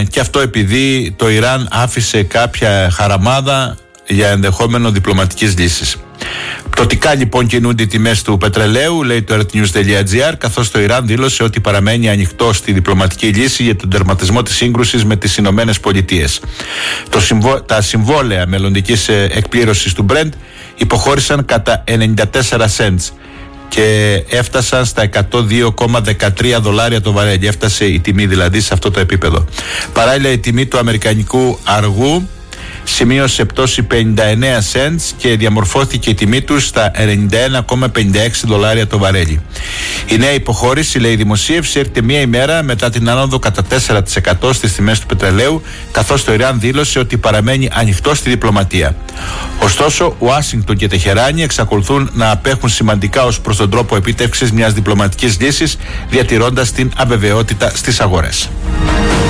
Και αυτό επειδή το Ιράν άφησε κάποια χαραμάδα για ενδεχόμενο διπλωματικής λύσης. Πτωτικά λοιπόν κινούνται οι τιμές του πετρελαίου, λέει το earthnews.gr, καθώς το Ιράν δήλωσε ότι παραμένει ανοιχτό στη διπλωματική λύση για τον τερματισμό της σύγκρουσης με τις Ηνωμένες Πολιτείες. Τα συμβόλαια μελλοντικής εκπλήρωσης του Brent υποχώρησαν κατά 94 cents και έφτασαν στα $102,13 το βαρέλι. Έφτασε η τιμή δηλαδή σε αυτό το επίπεδο. Παράλληλα, η τιμή του αμερικανικού αργού σημείωσε πτώση 59 cents και διαμορφώθηκε η τιμή του στα $91,56 το βαρέλι. Η νέα υποχώρηση, λέει η δημοσίευση, έρχεται μία ημέρα μετά την άνοδο κατά 4% στις τιμές του πετρελαίου, καθώς το Ιράν δήλωσε ότι παραμένει ανοιχτό στη διπλωματία. Ωστόσο, Ουάσιγκτον και Τεχεράνη εξακολουθούν να απέχουν σημαντικά ως προς τον τρόπο επίτευξης μιας διπλωματικής λύσης, διατηρώντας την αβεβαιότητα στις αγορές.